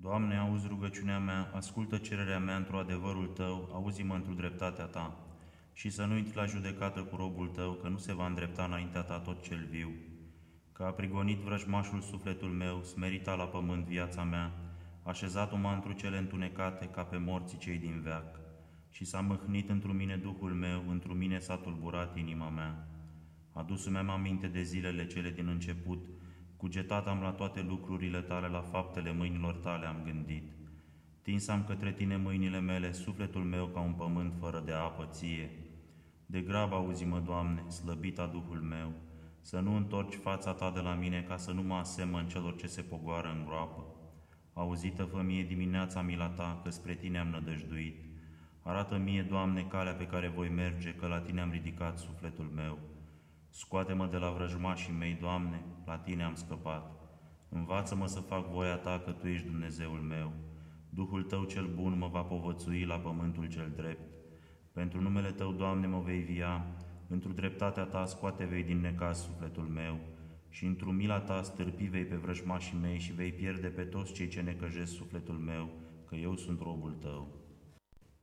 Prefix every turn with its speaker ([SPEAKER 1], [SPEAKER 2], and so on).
[SPEAKER 1] Doamne, auzi rugăciunea mea, ascultă cererea mea într-o adevărul Tău, auzi-mă într-o dreptatea Ta. Și să nu intri la judecată cu robul Tău, că nu se va îndrepta înaintea Ta tot cel viu. Că a prigonit vrăjmașul sufletul meu, smerita la pământ viața mea, așezat-o m-a întru cele întunecate, ca pe morții cei din veac. Și s-a mâhnit întru mine Duhul meu, întru mine s-a tulburat inima mea. Adus-mi aminte de zilele cele din început, cugetat am la toate lucrurile Tale, la faptele mâinilor Tale am gândit. Tins am către Tine mâinile mele, sufletul meu ca un pământ fără de apă Ție. De grab auzi-mă, Doamne, slăbita Duhul meu, să nu întorci fața Ta de la mine, ca să nu mă asemăn celor ce se pogoară în groapă. Auzită-fă mie dimineața mila Ta, că spre Tine am nădăjduit. Arată mie, Doamne, calea pe care voi merge, că la Tine am ridicat sufletul meu. Scoate-mă de la vrăjmașii mei, Doamne, la Tine am scăpat. Învață-mă să fac voia Ta, că Tu ești Dumnezeul meu. Duhul Tău cel bun mă va povățui la pământul cel drept. Pentru numele Tău, Doamne, mă vei via, într-o dreptatea Ta scoate vei din necaz sufletul meu și într-o mila Ta stârpi vei pe vrăjmașii mei și vei pierde pe toți cei ce necăjesc sufletul meu, că eu sunt robul Tău.